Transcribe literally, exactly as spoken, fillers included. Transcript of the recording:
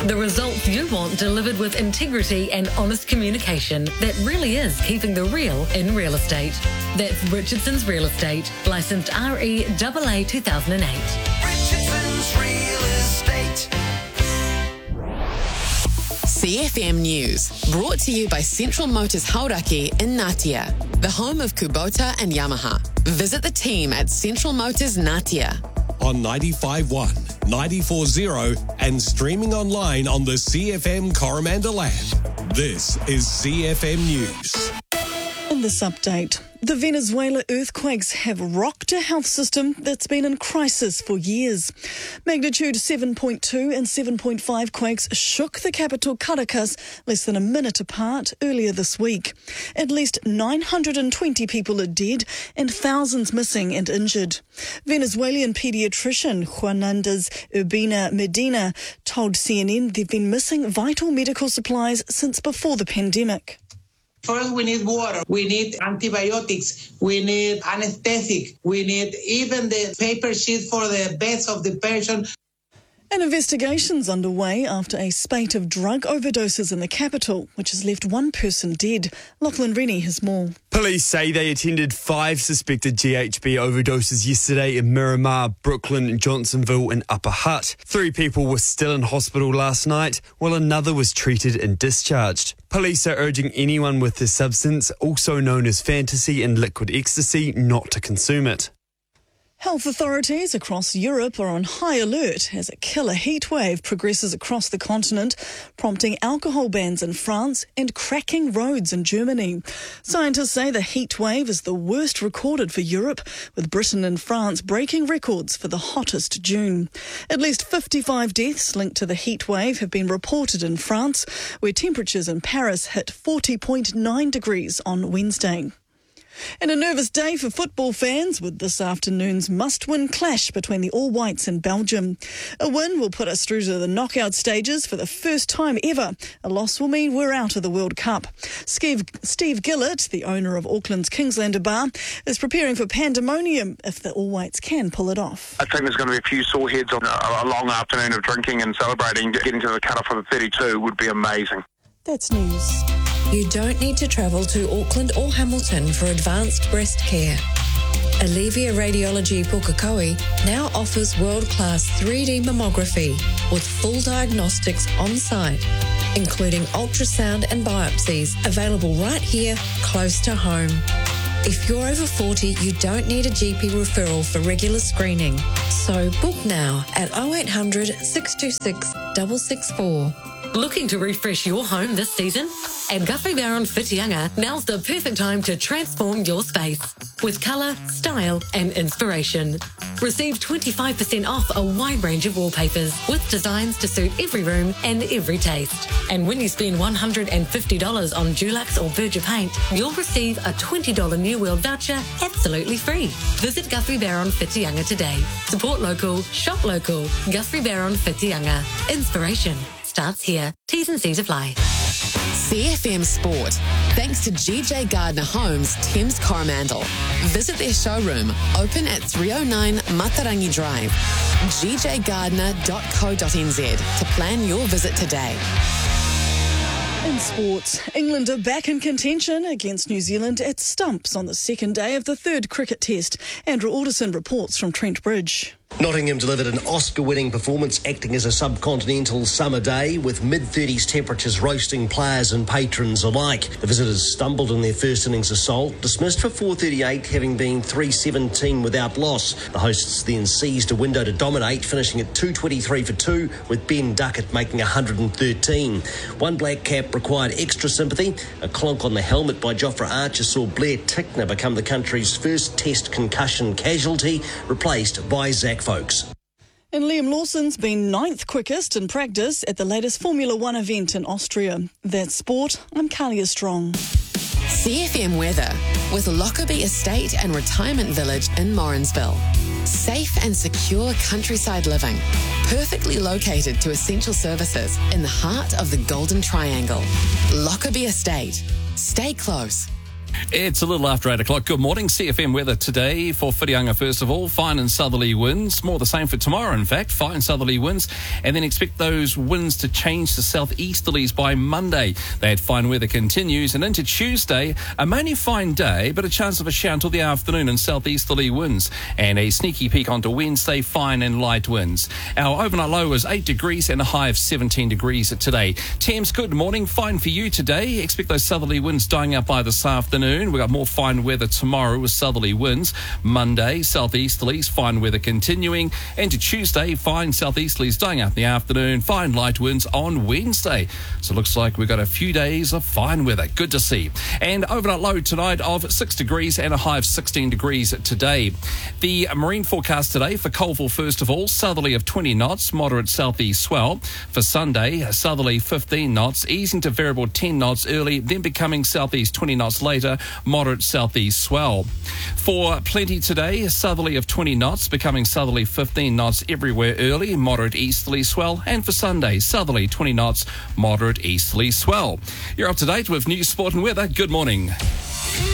The results you want delivered with integrity and honest communication that really is keeping the real in real estate. That's Richardson's Real Estate, licensed R E A A two thousand eight. Richardson's Real Estate. C F M News, brought to you by Central Motors Hauraki in Ngatea, the home of Kubota and Yamaha. Visit the team at Central Motors Ngatea. On ninety-five point one, ninety-four point zero and streaming online on the C F M Coromandel app. This is C F M News. In this update, the Venezuela earthquakes have rocked a health system that's been in crisis for years. Magnitude seven point two and seven point five quakes shook the capital Caracas less than a minute apart earlier this week. At least nine hundred twenty people are dead and thousands missing and injured. Venezuelan paediatrician Juanandez Urbina Medina told C N N they've been missing vital medical supplies since before the pandemic. First, we need water, we need antibiotics, we need anesthetic, we need even the paper sheet for the beds of the patient. An investigation's underway after a spate of drug overdoses in the capital, which has left one person dead. Lachlan Rennie has more. Police say they attended five suspected G H B overdoses yesterday in Miramar, Brooklyn, Johnsonville and Upper Hutt. Three people were still in hospital last night, while another was treated and discharged. Police are urging anyone with this substance, also known as fantasy and liquid ecstasy, not to consume it. Health authorities across Europe are on high alert as a killer heat wave progresses across the continent, prompting alcohol bans in France and cracking roads in Germany. Scientists say the heat wave is the worst recorded for Europe, with Britain and France breaking records for the hottest June. At least fifty-five deaths linked to the heat wave have been reported in France, where temperatures in Paris hit forty point nine degrees on Wednesday. And a nervous day for football fans with this afternoon's must-win clash between the All Whites and Belgium. A win will put us through to the knockout stages for the first time ever. A loss will mean we're out of the World Cup. Steve, Steve Gillett, the owner of Auckland's Kingslander Bar, is preparing for pandemonium if the All Whites can pull it off. I think there's going to be a few sore heads on a, a long afternoon of drinking and celebrating. Getting to the cut-off of the thirty-two would be amazing. That's news. You don't need to travel to Auckland or Hamilton for advanced breast care. Alivia Radiology Pukekohe now offers world-class three D mammography with full diagnostics on site, including ultrasound and biopsies, available right here, close to home. If you're over forty, you don't need a G P referral for regular screening. So book now at oh eight hundred, six two six, six six four. Looking to refresh your home this season? At Guthrie Barron Whitianga, now's the perfect time to transform your space with colour, style and inspiration. Receive twenty-five percent off a wide range of wallpapers with designs to suit every room and every taste. And when you spend one hundred fifty dollars on Dulux or Berger paint, you'll receive a twenty dollars New World voucher absolutely free. Visit Guthrie Barron Whitianga today. Support local, shop local. Guthrie Barron Whitianga. Inspiration starts here. T's and C's apply. C F M Sport, thanks to G J Gardner Homes, Thames Coromandel. Visit their showroom, open at three oh nine Matarangi Drive, g j gardner dot co dot n z to plan your visit today. In sports, England are back in contention against New Zealand at Stumps on the second day of the third cricket test. Andrew Alderson reports from Trent Bridge. Nottingham delivered an Oscar-winning performance acting as a subcontinental summer day with mid-thirties temperatures roasting players and patrons alike. The visitors stumbled in their first innings assault, dismissed for four thirty-eight, having been three seventeen without loss. The hosts then seized a window to dominate, finishing at two twenty-three for two, with Ben Duckett making one hundred thirteen. One black cap required extra sympathy. A clonk on the helmet by Jofra Archer saw Blair Tickner become the country's first test concussion casualty, replaced by Zach Folks. And Liam Lawson's been ninth quickest in practice at the latest Formula One event in Austria. That's sport. I'm Kalia Strong. C F M weather with Lockerbie Estate and Retirement Village in Morrinsville. Safe and secure countryside living, perfectly located to essential services in the heart of the Golden Triangle. Lockerbie Estate. Stay close. It's a little after eight o'clock. Good morning. C F M weather today for Whitianga, first of all. Fine and southerly winds. More the same for tomorrow, in fact. Fine southerly winds. And then expect those winds to change to southeasterlies by Monday. That fine weather continues. And into Tuesday, a mainly fine day, but a chance of a shower until the afternoon and southeasterly winds. And a sneaky peek onto Wednesday, fine and light winds. Our overnight low was eight degrees and a high of seventeen degrees today. Thames, good morning. Fine for you today. Expect those southerly winds dying out by this afternoon. We've got more fine weather tomorrow with southerly winds. Monday, southeasterlies, fine weather continuing. And to Tuesday, fine southeasterlies dying out in the afternoon. Fine light winds on Wednesday. So it looks like we've got a few days of fine weather. Good to see. And overnight low tonight of six degrees and a high of sixteen degrees today. The marine forecast today for Colville, first of all, southerly of twenty knots, moderate southeast swell. For Sunday, southerly fifteen knots, easing to variable ten knots early, then becoming southeast twenty knots later. Moderate southeast swell. For Plenty today, southerly of twenty knots, becoming southerly fifteen knots everywhere early, moderate easterly swell. And for Sunday, southerly twenty knots, moderate easterly swell. You're up to date with news, sport and weather. Good morning.